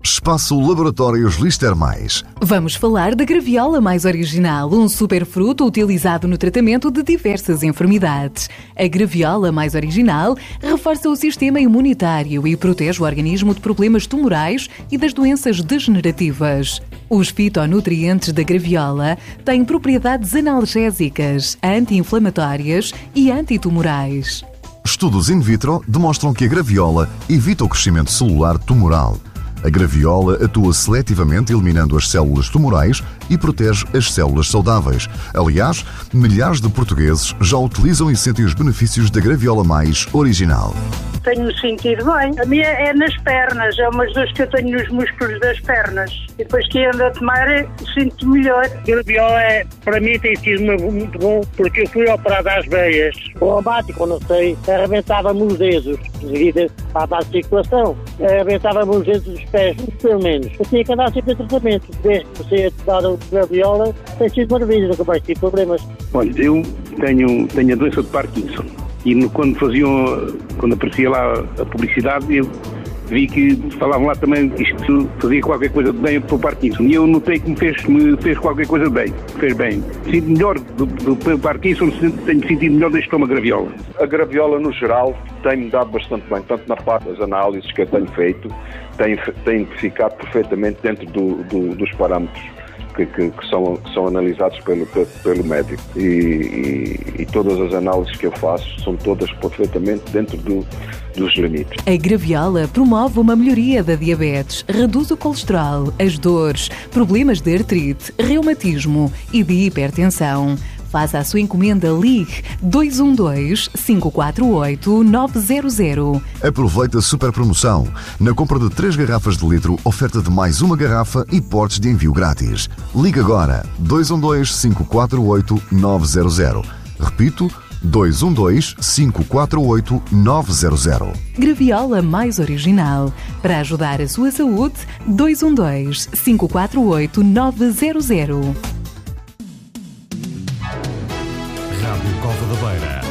Espaço Laboratórios Lister Mais. Vamos falar da graviola mais original, um superfruto utilizado no tratamento de diversas enfermidades. A graviola mais original reforça o sistema imunitário e protege o organismo de problemas tumorais e das doenças degenerativas. Os fitonutrientes da graviola têm propriedades analgésicas, anti-inflamatórias e antitumorais. Estudos in vitro demonstram que a graviola evita o crescimento celular tumoral. A graviola atua seletivamente eliminando as células tumorais e protege as células saudáveis. Aliás, milhares de portugueses já utilizam e sentem os benefícios da graviola mais original. Tenho-me sentido bem. A minha é nas pernas, é umas dores que eu tenho nos músculos das pernas. E depois que ando a tomar, sinto melhor. A graviola, para mim, tem sido muito bom, porque eu fui operado às veias. O reumático, não sei, arrebentava-me os dedos, devido à má circulação. Arrebentava-me os dedos dos pés, pelo menos. Eu tinha que andar sempre em tratamento. Desde que comecei a tomar a graviola, tem sido maravilha, nunca mais tive problemas. Olha, eu tenho a doença de Parkinson. E quando aparecia lá a publicidade, eu vi que falavam lá também que isto fazia qualquer coisa de bem para o Parkinson. E eu notei que me fez qualquer coisa de bem. Fez bem. Sinto melhor do Parkinson, tenho sentido melhor deste toma graviola. A graviola, no geral, tem-me dado bastante bem, tanto na parte das análises que eu tenho feito, tem ficado perfeitamente dentro dos parâmetros que são analisados pelo médico. E todas as análises que eu faço são todas perfeitamente dentro dos limites. A graviola promove uma melhoria da diabetes, reduz o colesterol, as dores, problemas de artrite, reumatismo e de hipertensão. Faça a sua encomenda, ligue 212-548-900. Aproveite a super promoção. Na compra de 3 garrafas de litro, oferta de mais uma garrafa e portes de envio grátis. Ligue agora 212-548-900. Repito, 212-548-900. Graviola mais original. Para ajudar a sua saúde, 212-548-900. Rádio Cova da Beira.